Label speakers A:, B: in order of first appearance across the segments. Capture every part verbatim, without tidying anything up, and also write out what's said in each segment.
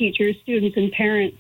A: teachers, students, and parents.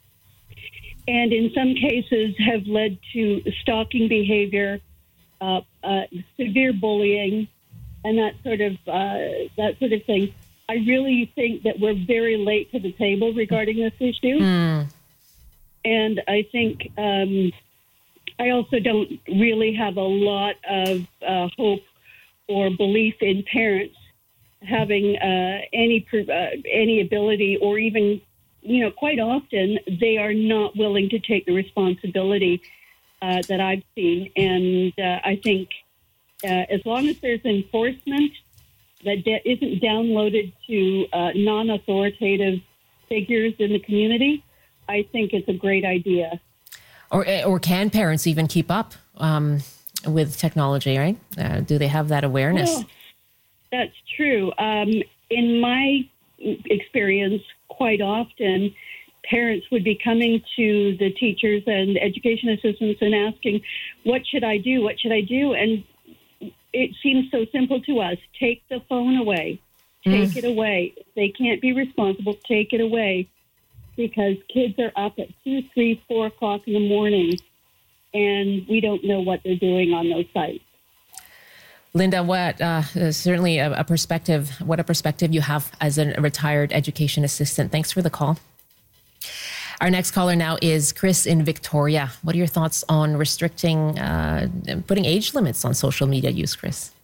A: And in some cases have led to stalking behavior, uh, uh, severe bullying, and that sort of uh, that sort of thing. I really think that we're very late to the table regarding this issue. Mm. And I think um, I also don't really have a lot of uh, hope or belief in parents having uh, any uh, any ability, or even, you know, quite often they are not willing to take the responsibility uh, that I've seen. And uh, I think uh, as long as there's enforcement that de- isn't downloaded to uh, non-authoritative figures in the community, I think it's a great idea.
B: Or or can parents even keep up um, with technology, right? Uh, do they have that awareness?
A: Well, that's true. Um, in my experience, quite often, parents would be coming to the teachers and education assistants and asking, what should I do? What should I do? And it seems so simple to us. Take the phone away. Take mm. it away. If they can't be responsible, take it away. Because kids are up at two, three, four o'clock in the morning, and we don't know what they're doing on those sites.
B: Linda, what uh, certainly a, a perspective, what a perspective you have as a retired education assistant. Thanks for the call. Our next caller now is Chris in Victoria. What are your thoughts on restricting, uh, putting age limits on social media use, Chris?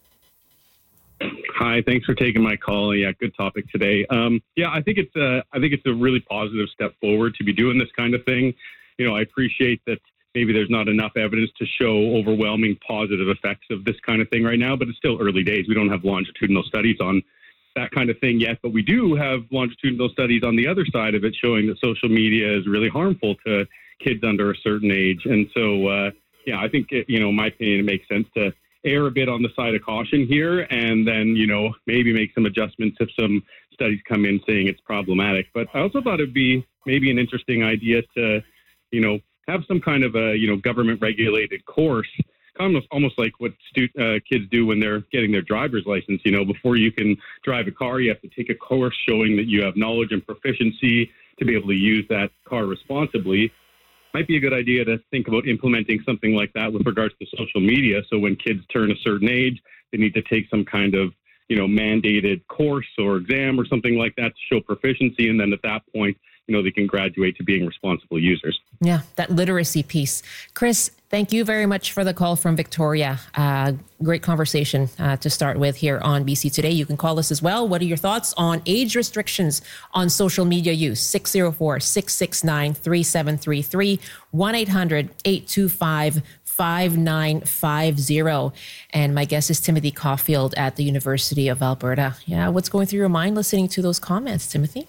C: Hi, thanks for taking my call. Yeah, good topic today. Um, yeah, I think it's a, I think it's a really positive step forward to be doing this kind of thing. You know, I appreciate that maybe there's not enough evidence to show overwhelming positive effects of this kind of thing right now, but it's still early days. We don't have longitudinal studies on that kind of thing yet, but we do have longitudinal studies on the other side of it showing that social media is really harmful to kids under a certain age. And so, uh, yeah, I think, it, you know, in my opinion, it makes sense to err a bit on the side of caution here, and then, you know, maybe make some adjustments if some studies come in saying it's problematic. But I also thought it'd be maybe an interesting idea to, you know, have some kind of a, you know, government regulated course, almost, almost like what stu- uh, kids do when they're getting their driver's license. You know, before you can drive a car, you have to take a course showing that you have knowledge and proficiency to be able to use that car responsibly. Might be a good idea to think about implementing something like that with regards to social media. So when kids turn a certain age, they need to take some kind of, you know, mandated course or exam or something like that to show proficiency. And then at that point, you know, they can graduate to being responsible users.
B: Yeah, that literacy piece. Chris, thank you very much for the call from Victoria. Uh, great conversation uh, to start with here on B C Today. You can call us as well. What are your thoughts on age restrictions on social media use? six oh four, six six nine, three seven three three, one eight hundred, eight two five, five nine five zero. And my guest is Timothy Caulfield at the University of Alberta. Yeah, what's going through your mind listening to those comments, Timothy?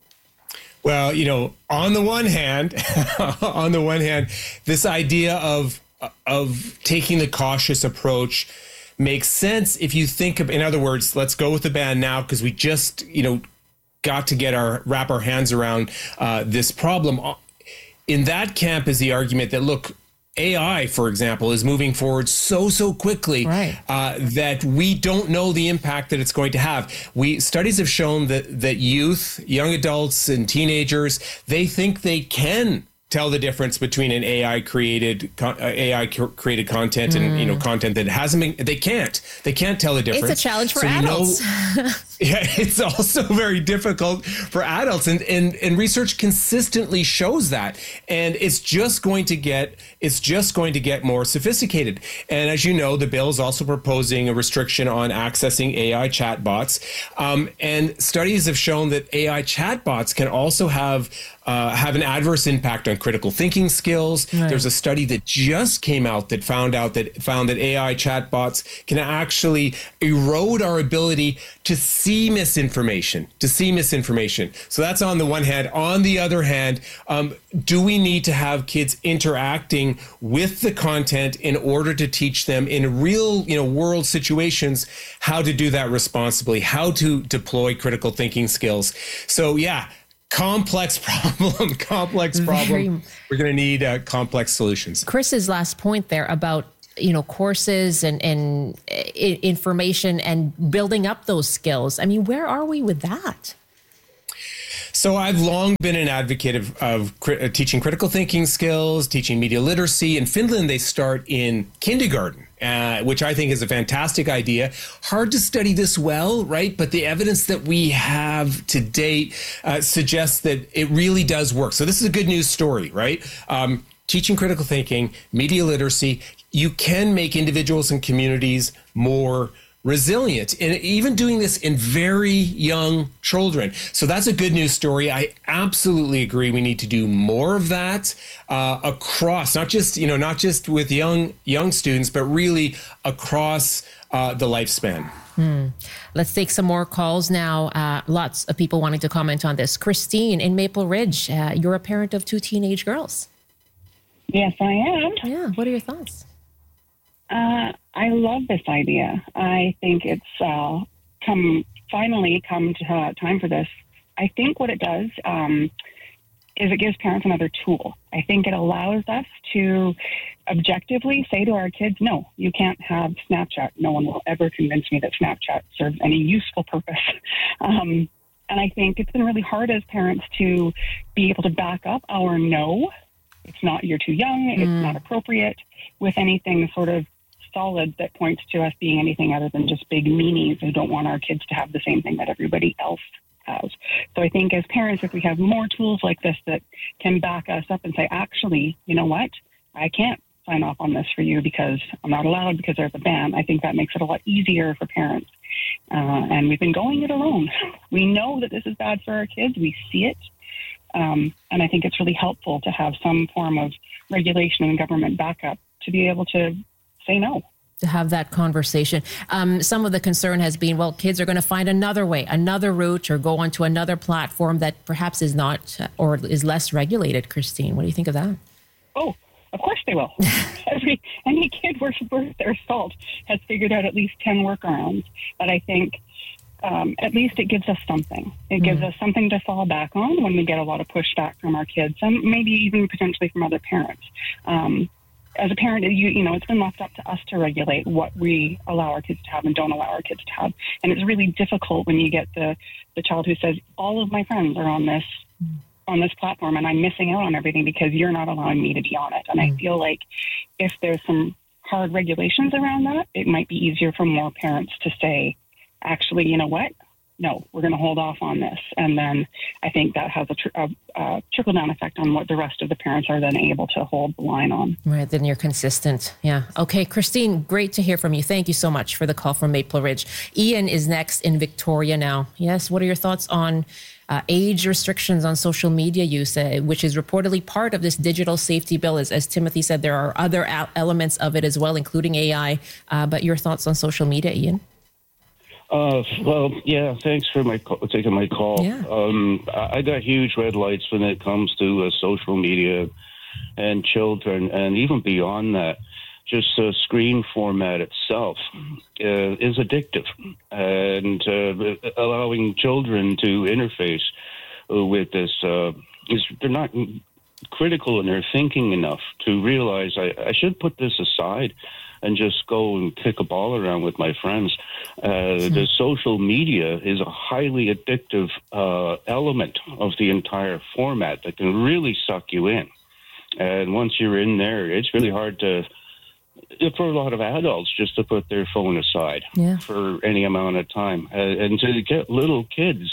D: Well, you know, on the one hand, on the one hand, this idea of of taking the cautious approach makes sense if you think of, in other words, let's go with the ban now because we just, you know, got to get our wrap our hands around uh, this problem. In that camp is the argument that, look, A I, for example, is moving forward so, so quickly
B: right.
D: uh, that we don't know the impact that it's going to have. We studies have shown that that youth, young adults and teenagers, they think they can tell the difference between an A I created uh, A I created content mm. and, you know, content that hasn't been. They can't. They can't tell the difference.
B: It's a challenge for
D: so
B: adults.
D: You know, yeah, it's also very difficult for adults, and, and and research consistently shows that. And it's just going to get it's just going to get more sophisticated. And as you know, the bill is also proposing a restriction on accessing A I chatbots. Um, and studies have shown that A I chatbots can also have uh, have an adverse impact on critical thinking skills. Right. There's a study that just came out that found out that found that A I chatbots can actually erode our ability to see misinformation, to see misinformation. So that's on the one hand. On the other hand, um, do we need to have kids interacting with the content in order to teach them in real, you know, world situations how to do that responsibly, how to deploy critical thinking skills? So yeah, complex problem, complex problem. Very... We're going to need uh, complex solutions.
B: Chris's last point there about, you know, courses and, and I- information and building up those skills. I mean, where are we with that?
D: So I've long been an advocate of, of cri- teaching critical thinking skills, teaching media literacy. In Finland, they start in kindergarten. Uh, which I think is a fantastic idea. Hard to study this well, right? But the evidence that we have to date uh, suggests that it really does work. So this is a good news story, right? Um, teaching critical thinking, media literacy, you can make individuals and communities more resilient, and even doing this in very young children. So that's a good news story. I absolutely agree. We need to do more of that uh, across, not just, you know, not just with young young students, but really across uh, the lifespan.
B: Hmm. Let's take some more calls now. Uh, lots of people wanting to comment on this. Christine in Maple Ridge, uh, you're a parent of two teenage girls.
E: Yes, I am.
B: Yeah. What are your thoughts?
E: Uh, I love this idea. I think it's uh, come finally come to uh, time for this. I think what it does um, is it gives parents another tool. I think it allows us to objectively say to our kids, no, you can't have Snapchat. No one will ever convince me that Snapchat serves any useful purpose. Um, and I think it's been really hard as parents to be able to back up our no. It's not, you're too young, it's mm. not appropriate, with anything sort of solid that points to us being anything other than just big meanies who don't want our kids to have the same thing that everybody else has. So I think as parents, if we have more tools like this that can back us up and say, actually, you know what, I can't sign off on this for you because I'm not allowed because there's a ban, I think that makes it a lot easier for parents. Uh, and we've been going it alone. We know that this is bad for our kids. We see it. Um, and I think it's really helpful to have some form of regulation and government backup to be able to say no.
B: To have that conversation. Um, some of the concern has been, well, kids are going to find another way, another route, or go onto another platform that perhaps is not uh, or is less regulated. Christine, what do you think of that?
E: Oh, of course they will. Every any kid worth their salt has figured out at least ten workarounds. But I think um, at least it gives us something. It gives mm. us something to fall back on when we get a lot of pushback from our kids, and maybe even potentially from other parents. Um, As a parent, you, you know, it's been left up to us to regulate what we allow our kids to have and don't allow our kids to have. And it's really difficult when you get the, the child who says, all of my friends are on this on this platform and I'm missing out on everything because you're not allowing me to be on it. And I feel like if there's some hard regulations around that, it might be easier for more parents to say, actually, you know what? No, we're going to hold off on this. And then I think that has a, tr- a, a trickle-down effect on what the rest of the parents are then able to hold the line on.
B: Right, then you're consistent. Yeah. Okay, Christine, great to hear from you. Thank you so much for the call from Maple Ridge. Ian is next in Victoria now. Yes, what are your thoughts on uh, age restrictions on social media use, uh, which is reportedly part of this digital safety bill? As, as Timothy said, there are other a- elements of it as well, including A I. Uh, but your thoughts on social media, Ian?
F: Uh, well, yeah, thanks for my call, taking my call.
B: Yeah.
F: Um, I, I got huge red lights when it comes to uh, social media and children, and even beyond that, just the screen format itself uh, is addictive, and uh, allowing children to interface uh, with this uh, is they're not critical in their thinking enough to realize I, I should put this aside and just go and kick a ball around with my friends. Uh, mm-hmm. The social media is a highly addictive uh, element of the entire format that can really suck you in. And once you're in there, it's really hard to, for a lot of adults, just to put their phone aside
B: yeah.
F: for any amount of time. Uh, and to get little kids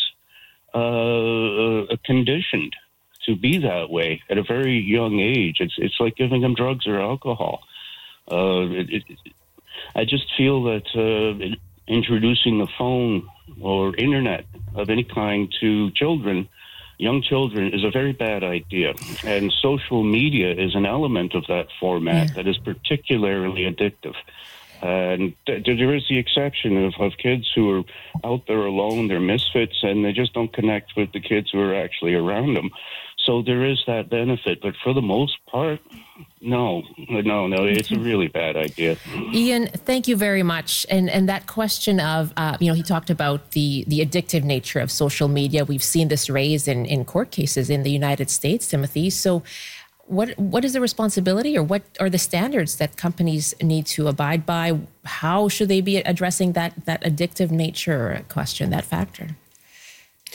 F: uh, conditioned to be that way at a very young age, it's it's like giving them drugs or alcohol. Uh, it, it, I just feel that uh, introducing the phone or internet of any kind to children, young children, is a very bad idea. And social media is an element of that format yeah. that is particularly addictive. And th- there is the exception of, of kids who are out there alone, they're misfits, and they just don't connect with the kids who are actually around them. So there is that benefit, but for the most part, no, no, no, it's a really bad idea.
B: Ian, thank you very much. And and that question of, uh, you know, he talked about the the addictive nature of social media. We've seen this raised in, in court cases in the United States, Timothy. So what what is the responsibility, or what are the standards that companies need to abide by? How should they be addressing that that addictive nature question, that factor?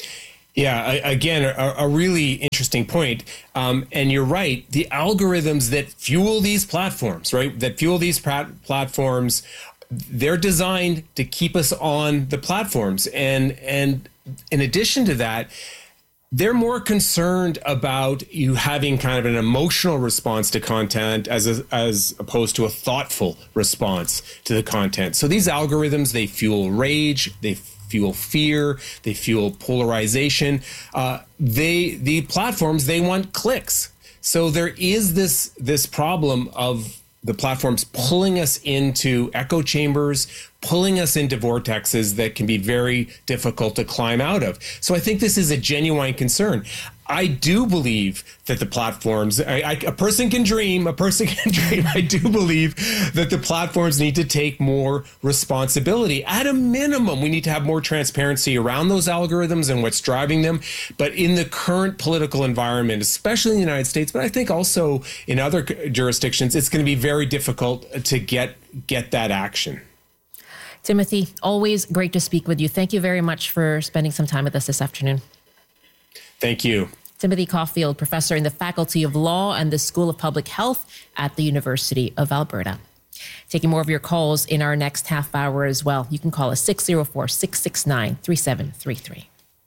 D: Yeah, I, again, a, a really interesting point. Um, and you're right. The algorithms that fuel these platforms, right, that fuel these prat- platforms, they're designed to keep us on the platforms. And and in addition to that, they're more concerned about you having kind of an emotional response to content as a, as opposed to a thoughtful response to the content. So these algorithms, they fuel rage, they fuel fear, they fuel polarization. Uh, they the platforms, they want clicks. So there is this this problem of the platforms pulling us into echo chambers, pulling us into vortexes that can be very difficult to climb out of. So I think this is a genuine concern. I do believe that the platforms, I, I, a person can dream, a person can dream. I do believe that the platforms need to take more responsibility. At a minimum, we need to have more transparency around those algorithms and what's driving them. But in the current political environment, especially in the United States, but I think also in other jurisdictions, it's going to be very difficult to get get that action.
B: Timothy, always great to speak with you. Thank you very much for spending some time with us this afternoon.
D: Thank you.
B: Timothy Caulfield, professor in the Faculty of Law and the School of Public Health at the University of Alberta. Taking more of your calls in our next half hour as well. You can call us six oh four, six six nine, three seven three three.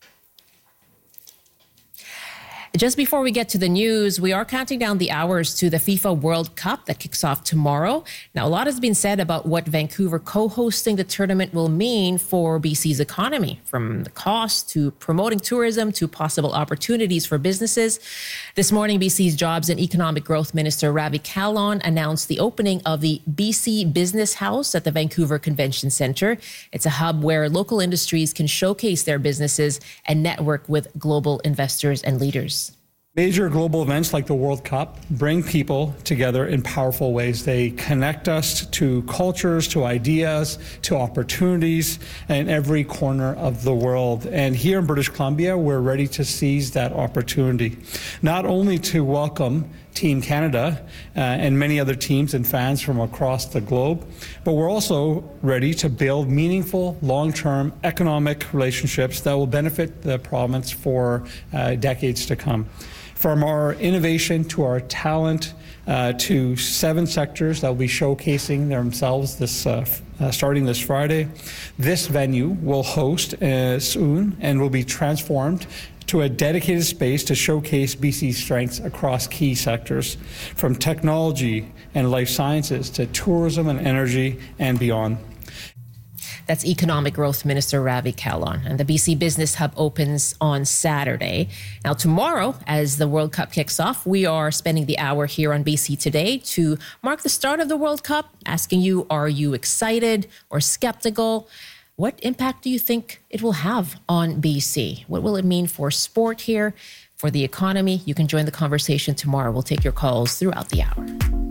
B: Just before we get to the news, we are counting down the hours to the FIFA World Cup that kicks off tomorrow. Now, a lot has been said about what Vancouver co-hosting the tournament will mean for B C's economy, from the cost to promoting tourism to possible opportunities for businesses. This morning, B C's Jobs and Economic Growth Minister Ravi Kahlon announced the opening of the B C Business House at the Vancouver Convention Centre. It's a hub where local industries can showcase their businesses and network with global investors and leaders.
G: Major global events like the World Cup bring people together in powerful ways. They connect us to cultures, to ideas, to opportunities in every corner of the world. And here in British Columbia, we're ready to seize that opportunity, not only to welcome Team Canada uh, and many other teams and fans from across the globe, but we're also ready to build meaningful, long-term economic relationships that will benefit the province for uh, decades to come. From our innovation to our talent, uh, to seven sectors that will be showcasing themselves this uh, uh, starting this Friday. This venue will host uh, soon and will be transformed to a dedicated space to showcase B C's strengths across key sectors, from technology and life sciences to tourism and energy and beyond.
B: That's Economic Growth Minister Ravi Kahlon. And the B C Business Hub opens on Saturday. Now, tomorrow, as the World Cup kicks off, we are spending the hour here on B C Today to mark the start of the World Cup, asking you, are you excited or skeptical? What impact do you think it will have on B C? What will it mean for sport here, for the economy? You can join the conversation tomorrow. We'll take your calls throughout the hour.